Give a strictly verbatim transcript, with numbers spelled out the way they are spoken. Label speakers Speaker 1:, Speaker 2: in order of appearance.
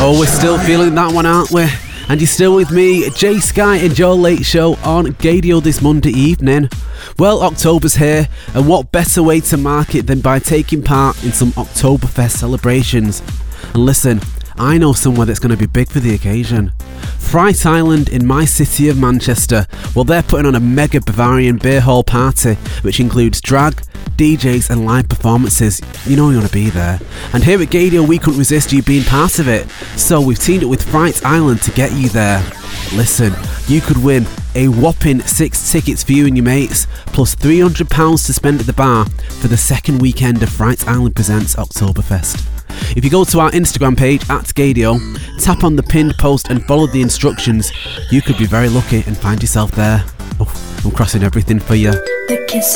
Speaker 1: Oh, we're still feeling that one, aren't we? And you're still with me, Jay Sky and Joe Late Show on Gadio this Monday evening. Well, October's here, and what better way to mark it than by taking part in some Oktoberfest celebrations? And listen, I know somewhere that's going to be big for the occasion. Fright Island in my city of Manchester. Well, they're putting on a mega Bavarian beer hall party, which includes drag, D Js and live performances. You know you want to be there. And here at Gadio, we couldn't resist you being part of it. So we've teamed up with Fright Island to get you there. Listen, you could win a whopping six tickets for you and your mates, plus three hundred pounds to spend at the bar for the second weekend of Fright Island Presents Oktoberfest. If you go to our Instagram page at Gadio, tap on the pinned post and follow the instructions, you could be very lucky and find yourself there. Oh, I'm crossing everything for you.
Speaker 2: The kiss